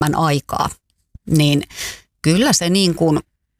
aikaa, niin kyllä se niin kuin,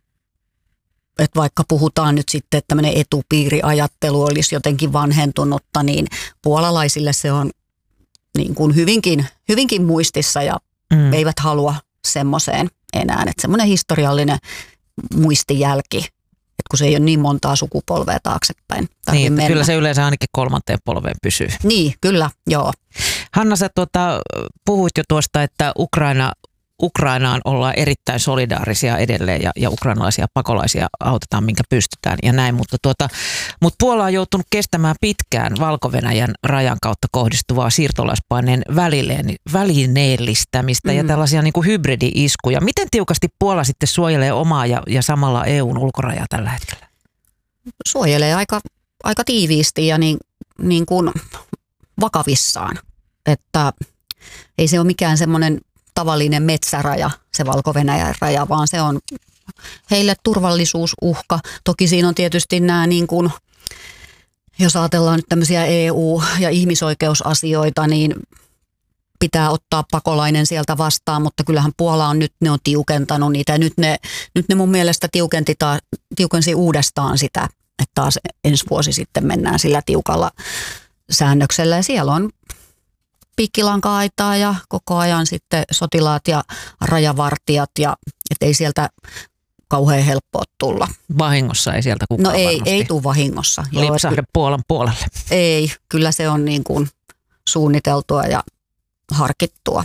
että vaikka puhutaan nyt sitten, että tämmöinen etupiiriajattelu olisi jotenkin vanhentunutta, niin puolalaisille se on niin kuin hyvinkin muistissa ja eivät halua semmoiseen enää. Että semmoinen historiallinen muistijälki, että kun se ei ole niin montaa sukupolvea taaksepäin. Niin, että kyllä se yleensä ainakin 3. polveen pysyy. Niin, kyllä, joo. Hanna, sä puhuit jo tuosta, että Ukrainaan ollaan erittäin solidaarisia edelleen ja ukrainalaisia pakolaisia autetaan, minkä pystytään ja näin. Mutta Puola on joutunut kestämään pitkään Valko-Venäjän rajan kautta kohdistuvaa siirtolaispaineen välineellistämistä ja tällaisia niin kuin hybridi-iskuja. Miten tiukasti Puola sitten suojelee omaa ja samalla EUn ulkorajaa tällä hetkellä? Suojelee aika tiiviisti ja niin kuin vakavissaan, että ei se ole mikään semmoinen tavallinen metsäraja, se Valko-Venäjän raja, vaan se on heille turvallisuusuhka. Toki siinä on tietysti nämä, niin kuin, jos ajatellaan nyt tämmöisiä EU- ja ihmisoikeusasioita, niin pitää ottaa pakolainen sieltä vastaan, mutta kyllähän Puola on nyt, ne on tiukentanut niitä. Ja nyt ne mun mielestä tiukensi uudestaan sitä, että taas ensi vuosi sitten mennään sillä tiukalla säännöksellä. Ja siellä on piikkilanka-aitaa ja koko ajan sitten sotilaat ja rajavartijat, ja ei sieltä kauhean helppoa tulla. Vahingossa ei sieltä kukaan varmasti. Ei tule vahingossa. Lipsahde Puolan puolelle. Ei, kyllä se on niin kuin suunniteltua ja harkittua.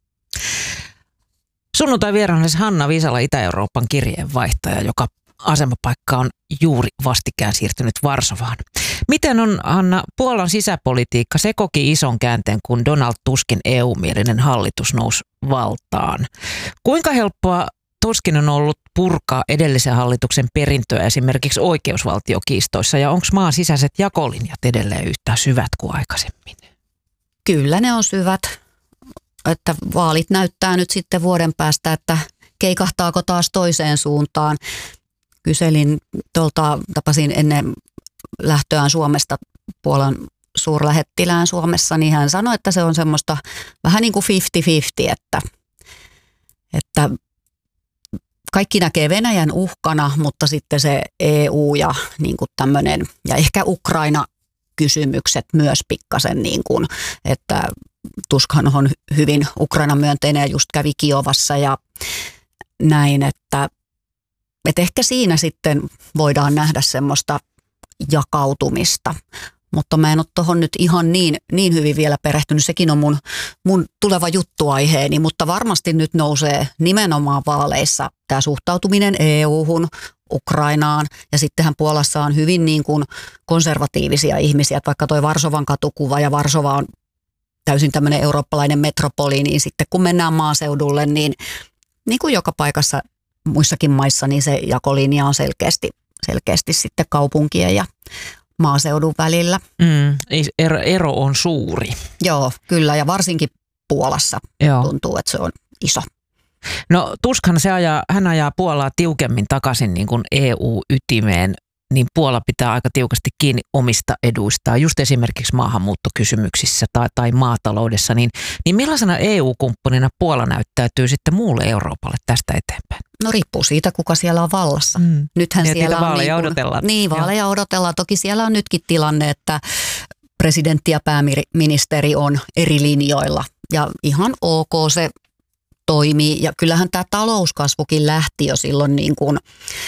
Sunnuntai vieraannes Hanna Viisala, Itä-Euroopan kirjeenvaihtaja, joka asemapaikka on juuri vastikään siirtynyt Varsovaan. Miten on, Hanna, Puolan sisäpolitiikka? Se koki ison käänteen, kun Donald Tuskin EU-mielinen hallitus nousi valtaan. Kuinka helppoa Tuskin on ollut purkaa edellisen hallituksen perintöä esimerkiksi oikeusvaltiokiistoissa, ja onko maan sisäiset jakolinjat edelleen yhtä syvät kuin aikaisemmin? Kyllä ne on syvät, että vaalit näyttää nyt sitten vuoden päästä, että keikahtaako taas toiseen suuntaan. Tapasin ennen lähtöään Suomesta Puolan suurlähettilään Suomessa, niin hän sanoi, että se on semmoista vähän niin kuin 50-50, että kaikki näkee Venäjän uhkana, mutta sitten se EU ja niin kuin tämmöinen, ja ehkä Ukraina-kysymykset myös pikkasen, niin kuin, että Tuskhan on hyvin Ukraina-myönteinen ja just kävi Kiovassa ja näin, että ehkä siinä sitten voidaan nähdä semmoista jakautumista, mutta mä en ole tuohon nyt ihan niin hyvin vielä perehtynyt. Sekin on mun tuleva juttuaiheeni, mutta varmasti nyt nousee nimenomaan vaaleissa tämä suhtautuminen EU-hun, Ukrainaan, ja sittenhän Puolassa on hyvin niin kuin konservatiivisia ihmisiä, että vaikka toi Varsovan katukuva ja Varsova on täysin tämmöinen eurooppalainen metropoli, niin sitten kun mennään maaseudulle, niin kuin joka paikassa muissakin maissa, niin se jakolinja on selkeästi sitten kaupunkien ja maaseudun välillä. Ero on suuri. Joo, kyllä, ja varsinkin Puolassa tuntuu, että se on iso. No Tuskhan hän ajaa Puolaa tiukemmin takaisin niin kuin EU-ytimeen, niin Puola pitää aika tiukasti kiinni omista eduistaan, just esimerkiksi maahanmuuttokysymyksissä tai maataloudessa, niin millaisena EU-kumppanina Puola näyttäytyy sitten muulle Euroopalle tästä eteenpäin? No riippuu siitä, kuka siellä on vallassa. Nythän siellä on vaaleja odotellaan. Niin, vaaleja odotellaan. Toki siellä on nytkin tilanne, että presidentti ja pääministeri on eri linjoilla ja ihan ok se toimii. Ja kyllähän tämä talouskasvukin lähti jo silloin niin kuin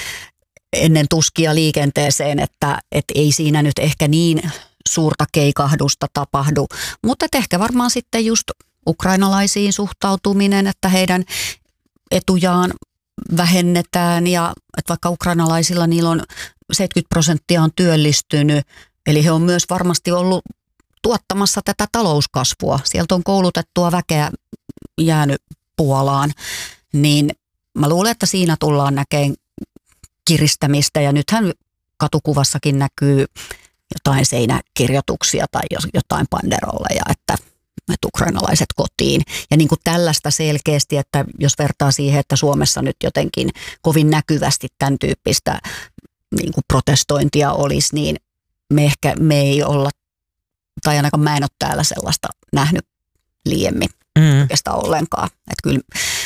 ennen Tuskia liikenteeseen, että ei siinä nyt ehkä niin suurta keikahdusta tapahdu. Mutta ehkä varmaan sitten just ukrainalaisiin suhtautuminen, että heidän etujaan vähennetään ja että vaikka ukrainalaisilla niillä on 70% on työllistynyt, eli he on myös varmasti ollut tuottamassa tätä talouskasvua. Sieltä on koulutettua väkeä jäänyt Puolaan, niin mä luulen, että siinä tullaan näkemään kiristämistä ja nythän katukuvassakin näkyy jotain seinäkirjoituksia tai jotain banderolleja, että ukrainalaiset kotiin. Ja niin kuin tällaista selkeästi, että jos vertaa siihen, että Suomessa nyt jotenkin kovin näkyvästi tämän tyyppistä niin kuin protestointia olisi, niin me ei olla, tai ainakaan mä en ole täällä sellaista nähnyt liiemmin. oikeastaan ollenkaan. Että kyllä